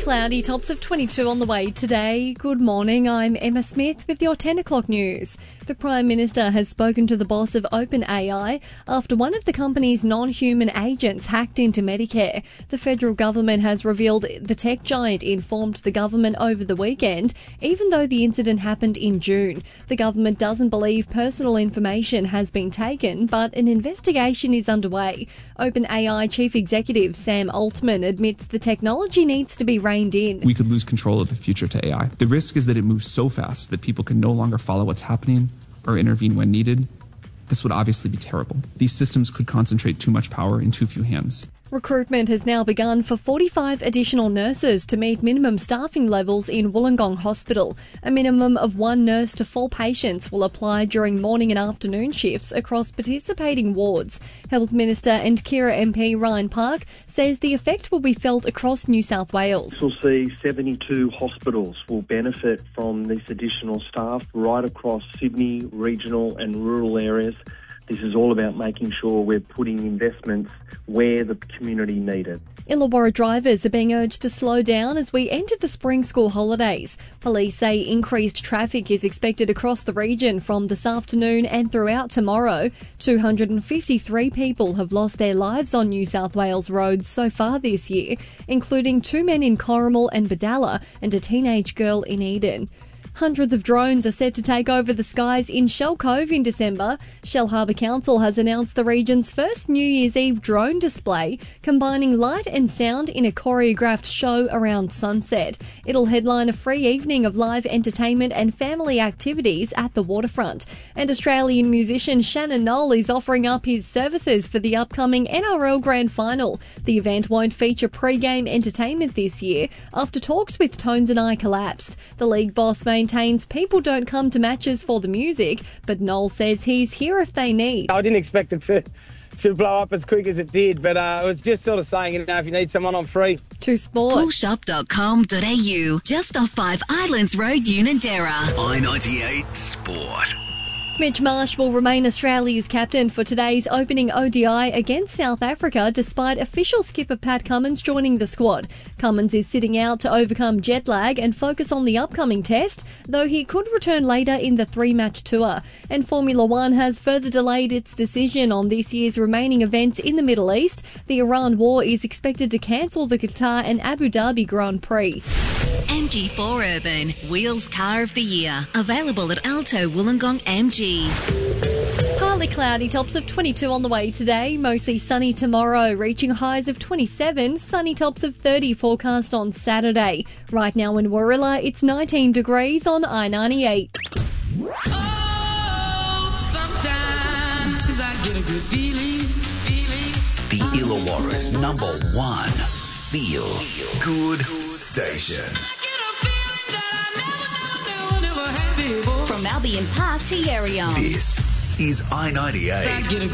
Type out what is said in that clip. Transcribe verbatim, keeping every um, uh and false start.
cloudy, tops of twenty-two on the way today. Good morning, I'm Emma Smith with your ten o'clock news. The Prime Minister has spoken to the boss of OpenAI after one of the company's non-human agents hacked into Medicare. The federal government has revealed the tech giant informed the government over the weekend, even though the incident happened in June. The government doesn't believe personal information has been taken, but an investigation is underway. OpenAI Chief Executive Sam Altman admits the technology needs to be reined in. We could lose control of the future to A I. The risk is that it moves so fast that people can no longer follow what's happening or intervene when needed. This would obviously be terrible. These systems could concentrate too much power in too few hands. Recruitment has now begun for forty-five additional nurses to meet minimum staffing levels in Wollongong Hospital. A minimum of one nurse to four patients will apply during morning and afternoon shifts across participating wards. Health Minister and Kira M P Ryan Park says the effect will be felt across New South Wales. We'll see seventy-two hospitals will benefit from this additional staff right across Sydney, regional and rural areas. This is all about making sure we're putting investments where the community need it. Illawarra drivers are being urged to slow down as we enter the spring school holidays. Police say increased traffic is expected across the region from this afternoon and throughout tomorrow. two hundred fifty-three people have lost their lives on New South Wales roads so far this year, including two men in Corrimal and Badalla and a teenage girl in Eden. Hundreds of drones are set to take over the skies in Shell Cove in December. Shell Harbour Council has announced the region's first New Year's Eve drone display, combining light and sound in a choreographed show around sunset. It'll headline a free evening of live entertainment and family activities at the waterfront. And Australian musician Shannon Noll is offering up his services for the upcoming N R L Grand Final. The event won't feature pre-game entertainment this year after talks with Tones and I collapsed. The league boss maintains people don't come to matches for the music, but Noel says he's here if they need. I didn't expect it to, to blow up as quick as it did, but uh, I was just sort of saying, you know, if you need someone, I'm free. To sport. cool shop dot com dot a u, just off Five Islands Road, Unanderra. I ninety-eight Sport. Mitch Marsh will remain Australia's captain for today's opening O D I against South Africa, despite official skipper Pat Cummins joining the squad. Cummins is sitting out to overcome jet lag and focus on the upcoming test, though he could return later in the three-match tour. And Formula One has further delayed its decision on this year's remaining events in the Middle East. The Iran war is expected to cancel the Qatar and Abu Dhabi Grand Prix. M G four Urban, Wheels Car of the Year. Available at Alto Wollongong M G. Partly cloudy, tops of twenty-two on the way today. Mostly sunny tomorrow, reaching highs of twenty-seven. Sunny tops of thirty forecast on Saturday. Right now in Warilla, it's nineteen degrees on I ninety-eight. Oh, sometimes I get a good feeling, feeling. The Illawarra's number one feel good station. From Albion Park to Yerion. This is I ninety-eight.